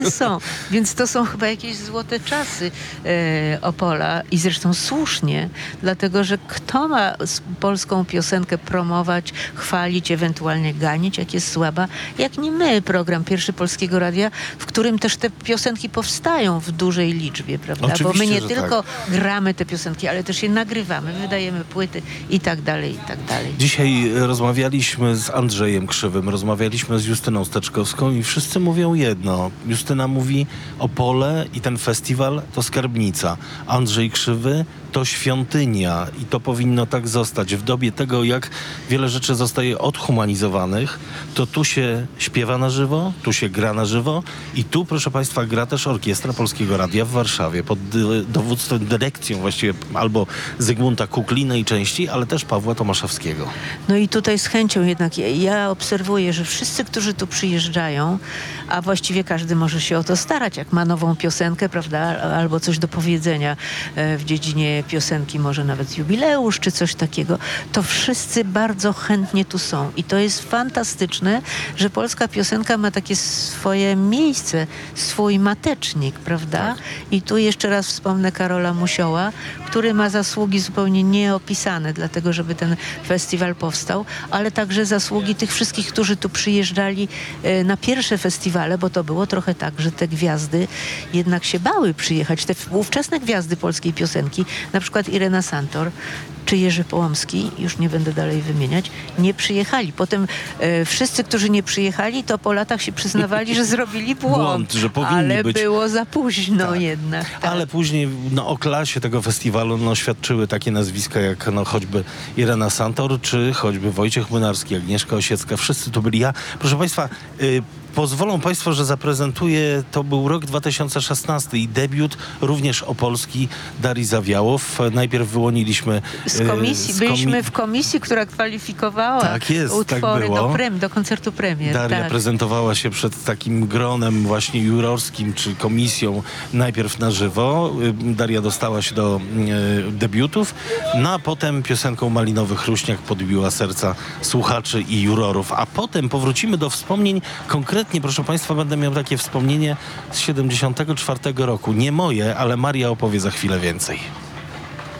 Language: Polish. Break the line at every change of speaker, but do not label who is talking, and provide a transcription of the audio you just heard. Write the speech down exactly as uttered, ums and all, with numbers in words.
Są, więc to są chyba jakieś złote czasy e, Opola i zresztą słusznie, dlatego że kto ma s- polską piosenkę promować, chwalić, ewentualnie ganić, jak jest słaba, jak nie my, program Pierwszy Polskiego Radia, w którym też te piosenki powstają w dużej liczbie, prawda? Bo my
Oczywiście,
nie
że
tylko
tak.
gramy te piosenki, ale też je nagrywamy, wydajemy płyty i tak dalej, i tak dalej.
Dzisiaj rozmawialiśmy z Andrzejem Krzywym, rozmawialiśmy z Justyną Steczkowską i wszyscy mówią jedno. Justyna mówi Opole i ten festiwal to skarbnica. Andrzej Krzywy to świątynia i to powinno tak zostać. W dobie tego, jak wiele rzeczy zostaje odhumanizowanych, to tu się śpiewa na żywo, tu się gra na żywo i tu, proszę Państwa, gra też Orkiestra Polskiego Radia w Warszawie pod dy- dowództwem, dyrekcją właściwie albo Zygmunta Kukli najczęściej, ale też Pawła Tomaszewskiego.
No i tutaj z chęcią jednak ja, ja obserwuję, że wszyscy, którzy tu przyjeżdżają, a właściwie każdy może się o to starać, jak ma nową piosenkę, prawda, albo coś do powiedzenia e, w dziedzinie piosenki, może nawet jubileusz czy coś takiego, to wszyscy bardzo chętnie tu są. I to jest fantastyczne, że polska piosenka ma takie swoje miejsce, swój matecznik, prawda? I tu jeszcze raz wspomnę Karola Musioła, który ma zasługi zupełnie nieopisane, dlatego żeby ten festiwal powstał, ale także zasługi tych wszystkich, którzy tu przyjeżdżali e, na pierwsze festiwale, bo to było trochę tak, że te gwiazdy jednak się bały przyjechać. Te ówczesne gwiazdy polskiej piosenki, na przykład Irena Santor czy Jerzy Połomski, już nie będę dalej wymieniać, nie przyjechali. Potem e, wszyscy, którzy nie przyjechali, to po latach się przyznawali, że zrobili błąd,
Błąd, że powinni
ale
być.
było za późno
Tak.
jednak. Tak.
Ale później no, o klasie tego festiwalu no, świadczyły takie nazwiska jak no, choćby Irena Santor, czy choćby Wojciech Młynarski, Agnieszka Osiecka. Wszyscy to byli. Ja, proszę Państwa, y, pozwolą Państwo, że zaprezentuję, to był rok dwa tysiące szesnasty i debiut również opolski Darii Zawiałow. Najpierw wyłoniliśmy
Z
y,
komisji,
z
byliśmy
komi-
w komisji, która kwalifikowała
Tak jest, tak
utwory
było.
do, prem, do koncertu premier.
Daria
tak.
prezentowała się przed takim gronem właśnie jurorskim czy komisją najpierw na żywo. Y, Daria dostała się do y, debiutów, no a potem piosenką Malinowy Chruśniak podbiła serca słuchaczy i jurorów. A potem powrócimy do wspomnień. Konkretnie, proszę Państwa, będę miał takie wspomnienie z siedemdziesiątego czwartego roku. Nie moje, ale Maria opowie za chwilę więcej.